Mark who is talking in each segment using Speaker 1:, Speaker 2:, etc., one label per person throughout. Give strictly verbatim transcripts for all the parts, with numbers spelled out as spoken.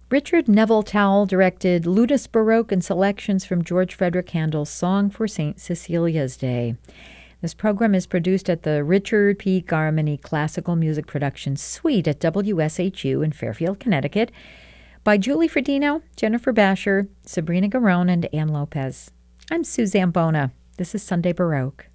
Speaker 1: Richard Neville Towle directed Ludus Baroque and selections from George Frederick Handel's Song for Saint Cecilia's Day. This program is produced at the Richard P. Garmany Classical Music Production Suite at W S H U in Fairfield, Connecticut, by Julie Fredino, Jennifer Basher, Sabrina Garone, and Ann Lopez. I'm Sue Zambona. This is Sunday Baroque.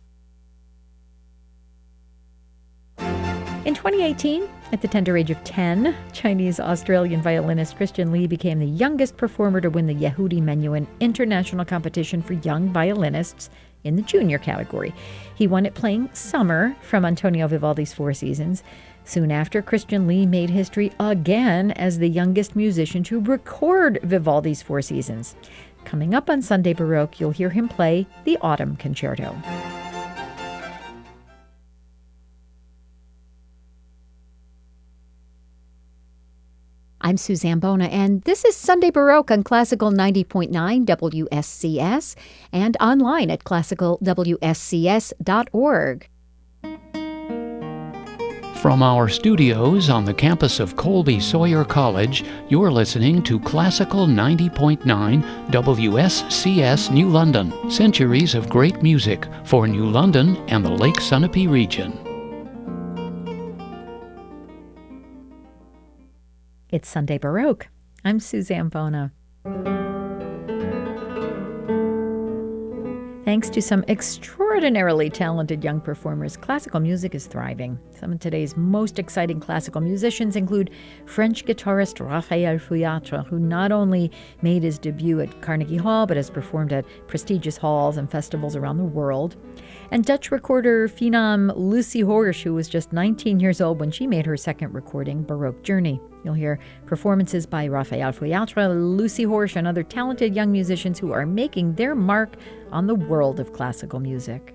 Speaker 1: In twenty eighteen, at the tender age of ten, Chinese-Australian violinist Christian Lee became the youngest performer to win the Yehudi Menuhin International Competition for Young Violinists in the junior category. He won it playing Summer from Antonio Vivaldi's Four Seasons. Soon after, Christian Lee made history again as the youngest musician to record Vivaldi's Four Seasons. Coming up on Sunday Baroque, you'll hear him play the Autumn Concerto. I'm Sue Zambona, and this is Sunday Baroque on Classical ninety point nine W S C S and online at classical w s c s dot org.
Speaker 2: From our studios on the campus of Colby Sawyer College, you're listening to Classical ninety point nine W S C S New London, centuries of great music for New London and the Lake Sunapee region.
Speaker 1: It's Sunday Baroque. I'm Sue Zambona. Thanks to some extraordinarily talented young performers, classical music is thriving. Some of today's most exciting classical musicians include French guitarist Raphael Fouillatre, who not only made his debut at Carnegie Hall, but has performed at prestigious halls and festivals around the world, and Dutch recorder phenom Lucy Horsch, who was just nineteen years old when she made her second recording, Baroque Journey. You'll hear performances by Raphael Fouillatre, Lucy Horsch, and other talented young musicians who are making their mark on the world of classical music.